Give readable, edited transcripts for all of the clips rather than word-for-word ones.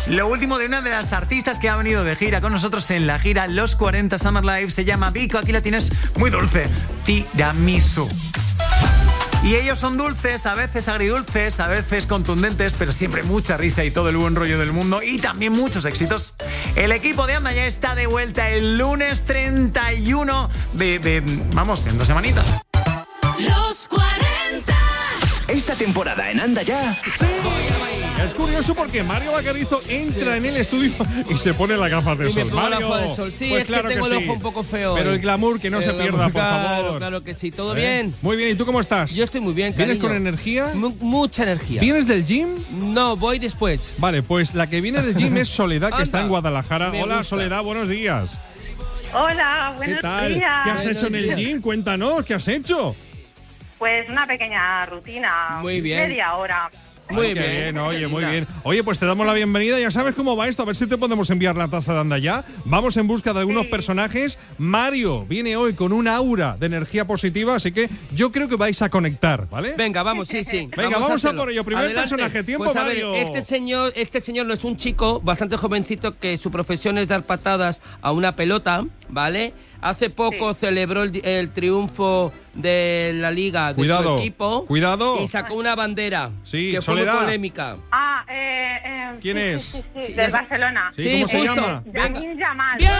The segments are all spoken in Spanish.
Lo último de una de las artistas que ha venido de gira con nosotros en la gira Los 40 Summer Live se llama Vico. Aquí la tienes muy dulce. Tiramisu. Y ellos son dulces, a veces agridulces, a veces contundentes, pero siempre mucha risa y todo el buen rollo del mundo y también muchos éxitos. El equipo de Anda ya está de vuelta el lunes 31 vamos, en 2 semanitas. Los 40. Esta temporada en Anda Ya. Es curioso porque Mario Vaquerizo entra en el estudio y se pone las gafas de sol. Me pongo Mario, gafas de sol. Sí, pues es claro que tengo que el sí. ojo un poco feo. Pero el glamour que no se pierda, por favor. Claro que sí. ¿Todo bien? Muy bien, ¿y tú cómo estás? Yo estoy muy bien, cariño. ¿Vienes con energía? Mucha energía. ¿Vienes del gym? No, voy después. Vale, pues la que viene del gym es Soledad, que está en Anda. Guadalajara. Me Hola, gusta. Soledad, buenos días. Hola, ¿Qué buenos tal? días. ¿Qué has hecho en el días. gym? Cuéntanos, ¿qué has hecho? Pues una pequeña rutina. Muy bien. Media hora. Muy Ay, qué bien. oye, muy bien. Oye, pues te damos la bienvenida. Ya sabes cómo va esto. A ver si te podemos enviar la taza de Anda Ya. Vamos en busca de algunos personajes. Mario viene hoy con un aura de energía positiva, así que yo creo que vais a conectar, ¿vale? Venga, vamos, sí. Venga, vamos a hacerlo. por ello. Primer Adelante. personaje. Tiempo, Pues a ver, Mario. este señor no es un chico bastante jovencito que su profesión es dar patadas a una pelota, ¿vale? Hace poco celebró el triunfo de la liga de su equipo. Cuidado. Y sacó una bandera Sí, que Soledad. fue muy polémica. ¿Quién es? Sí, Sí, del ya- Barcelona. Sí, ¿cómo se justo. llama? Yamin Yamal. ¡Bien!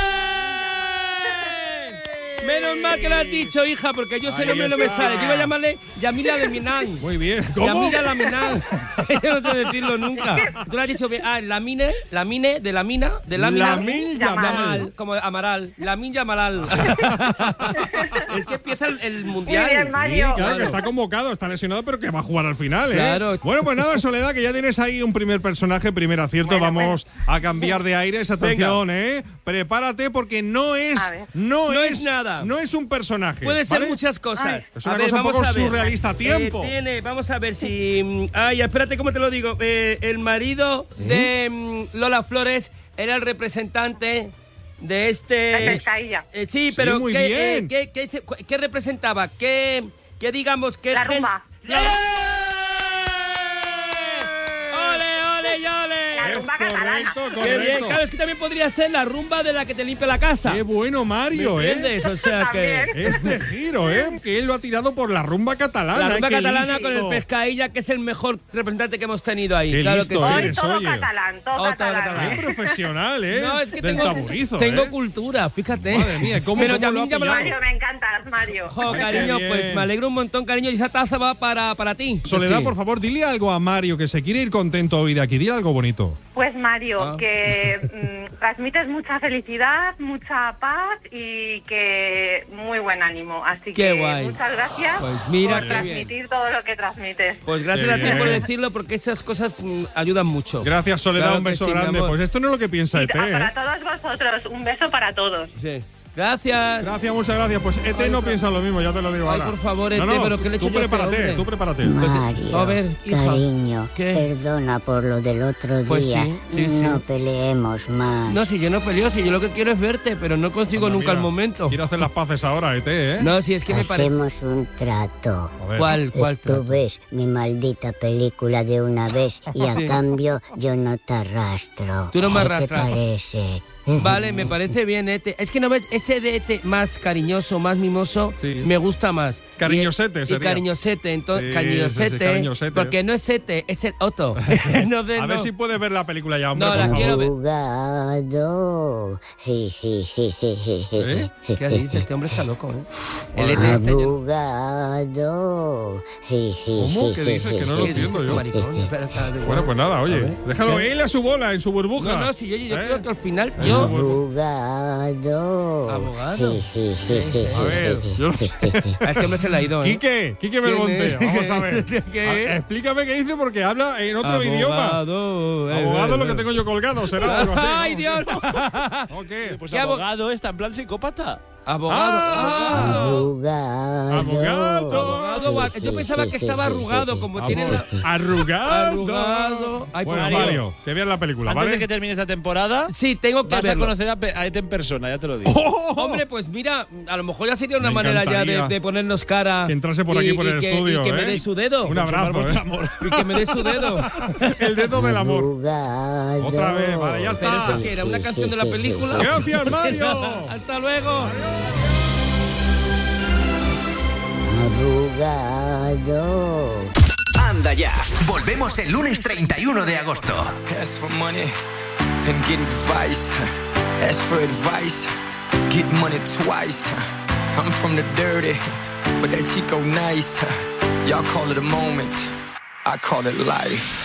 Menos mal que lo has dicho, hija, porque yo ese Ahí nombre no me está. sale. Yo iba a llamarle Yamila Laminan. Muy bien. ¿Cómo? Yamila Laminan. Yo no sé decirlo nunca. Tú lo has dicho bien. Lamine, de Lamina, de Lamina. Lamin Yamal. Como Amaral. Lamin Yamalal. Es que empieza el mundial. Muy bien, Sí, Mario. claro, que está convocado, está lesionado, pero que va a jugar al final, ¿eh? Claro. Bueno, pues nada, Soledad, que ya tienes ahí un primer personaje, primer acierto. Bueno, Vamos a cambiar de aires. Atención, ¿eh? Prepárate porque no es nada. No es un personaje. Puede ser ¿vale? muchas cosas. Es una A ver, cosa un vamos poco a ver. surrealista. Tiempo. Vamos a ver si. Ay, espérate, ¿cómo te lo digo? El marido de Lola Flores era el representante de este. La pescadilla. Sí, pero muy ¿qué, bien. qué representaba? ¿Qué digamos que La rumba. ¡Ole, y ole! La rumba catalana. Correcto, Qué bien, correcto. claro, es que también podría ser la rumba de la que te limpia la casa. Qué bueno, Mario, ¿Me ¿eh? entiendes? O sea que. También. Este giro, ¿eh? Que él lo ha tirado por la rumba catalana. La rumba qué catalana listo. con el Pescadilla, que es el mejor representante que hemos tenido ahí. Qué claro listo que sí. Hoy eres, todo oye. catalán, todo Todo catalán. catalán. Qué profesional, ¿eh? No, es que Del tengo taburizo, tengo ¿eh? cultura, fíjate. Madre mía, ¿cómo Pero lo ha Yamil pillado? Yamal- Mario, me encantas, Mario. Jo, Qué cariño, bien. pues me alegro un montón, cariño. Y esa taza va para ti. Soledad, Sí. por favor, dile algo a Mario que se quiere ir contento hoy de aquí. Dile algo bonito. Pues Mario, Ah. que transmites mucha felicidad, mucha paz y que muy buen ánimo. Así Qué que guay. muchas gracias Pues mira por qué transmitir bien. todo lo que transmites. Pues gracias Qué a ti por bien. decirlo, porque esas cosas ayudan mucho. Gracias, Soledad. Claro Un que beso sí, mi grande. amor. Pues esto no es lo que piensa Y ET, para ¿eh? todos vosotros, un beso para todos. Sí. Gracias. Gracias, muchas gracias. Pues ET Ay, no por- piensa lo mismo, ya te lo digo Ay, ahora. por favor, ET, no, pero ¿qué le he hecho tú yo a este prepárate, hombre? tú prepárate. Mario, a ver, hija. cariño, ¿Qué? perdona por lo del otro Pues día. sí, sí. No peleemos más. No, si yo no peleo, si yo lo que quiero es verte, pero no consigo Anda, nunca el mira, momento. Quiero hacer las paces ahora, ET, ¿eh? No, si es que me parece. Hacemos un trato. A ver. ¿Cuál Tú trato? ves mi maldita película de una vez y a Sí. cambio yo no te arrastro. Tú no me ¿Qué te arrastras. parece? Vale, me parece bien, Ete. Es que no ves, este de Ete más cariñoso, más mimoso, Sí. me gusta más. Cariñosete y sería. cariñosete, entonces, Sí, cariñosete, sí, sí, cariñosete. porque no es Ete, es el Otto. Entonces, A ver no. si puedes ver la película ya, hombre, No, por la favor. quiero ver. Abogado. ¿Eh? ¿Qué dice? Este hombre está loco, ¿eh? El Ete este. Abogado. ¿Cómo? ¿Qué dices? Que no lo entiendo yo. Maricón, espera, espera, de Bueno, pues nada, A oye. ver. Déjalo él a su bola, en su burbuja. No, no, si yo ¿Eh? creo que al final Eso, yo. Abogado. Abogado. A ver, yo no sé. A este hombre se le ha ido, ¿eh? Quique Belmonte, ¿Quién es? vamos a ver. ¿Qué? Explícame qué dice porque habla en otro idioma. Abogado. Abogado lo que tengo yo colgado, será algo así. ¡Ay, ¿no? Dios! ¿O qué? Pues ¿Qué abogado está en plan psicópata. Abogado. Ah. Abogado. Abogado. Abogado. todo. Yo pensaba que estaba arrugado, como tiene arrugado. Ay, bueno, pues, Mario, que veas la película, Antes ¿vale? de que termine esta temporada, sí, tengo que vas verlo. a conocer a Ed en persona, ya te lo digo. Hombre, pues mira, a lo mejor ya sería una Me manera ya encantaría de ponernos cara. que entrase por aquí, por el estudio, y que me ¿eh? dé su dedo. Un abrazo, Y que me dé su dedo. El dedo del amor. Arrugado. Otra vez, vale, ya Pero está. eso que era una canción de la película. Gracias, Mario. Hasta luego. Arrugado. Anda ya. Volvemos el lunes 31 de agosto. Ask for money and get advice. Ask for advice, get money twice. I'm from the dirty, but that Chico nice. Y'all call it a moment, I call it life.